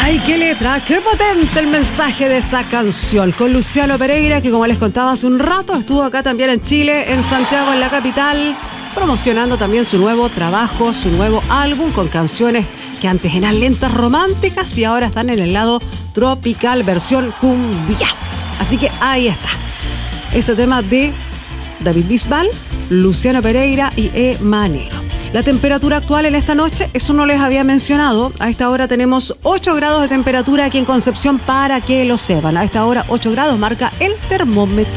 ¡Ay, qué letra! ¡Qué potente el mensaje de esa canción! Con Luciano Pereira, que como les contaba hace un rato, estuvo acá también en Chile, en Santiago, en la capital, promocionando también su nuevo trabajo, su nuevo álbum, con canciones que antes eran lentas románticas y ahora están en el lado tropical, versión cumbia. Así que ahí está. Ese tema de David Bisbal, Luciano Pereira y Manero. La temperatura actual en esta noche, eso no les había mencionado. A esta hora tenemos 8 grados de temperatura aquí en Concepción, para que lo sepan. A esta hora 8 grados marca el termómetro.